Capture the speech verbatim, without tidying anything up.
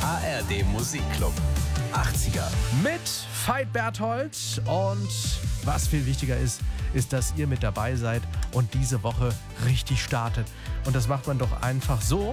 A R D Musikclub achtziger. Mit Veit Berthold. Und was viel wichtiger ist, ist, dass ihr mit dabei seid und diese Woche richtig startet. Und das macht man doch einfach so,